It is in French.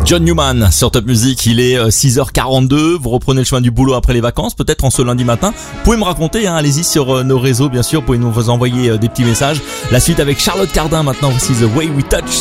John Newman sur Top Music, il est 6h42, vous reprenez le chemin du boulot après les vacances, peut-être en ce lundi matin. Vous pouvez me raconter, allez-y sur nos réseaux bien sûr, vous pouvez nous envoyer des petits messages. La suite avec Charlotte Cardin maintenant, voici The Way We Touch